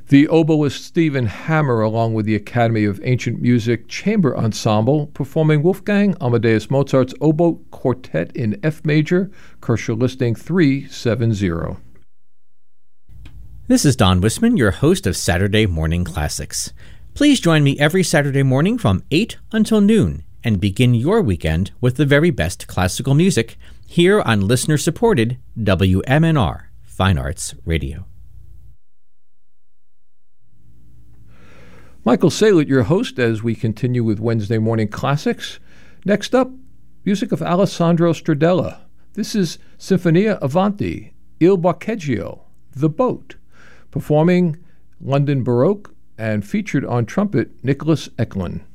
The oboist Stephen Hammer, along with the Academy of Ancient Music Chamber Ensemble, performing Wolfgang Amadeus Mozart's Oboe Quartet in F major, Koercher listing 370. This is Don Wisman, your host of Saturday Morning Classics. Please join me every Saturday morning from 8 until noon and begin your weekend with the very best classical music here on listener-supported WMNR Fine Arts Radio. Michael Saylor, your host, as we continue with Wednesday Morning Classics. Next up, music of Alessandro Stradella. This is Sinfonia Avanti, Il Boccheggio, The Boat, performing London Baroque and featured on trumpet Nicholas Eklund.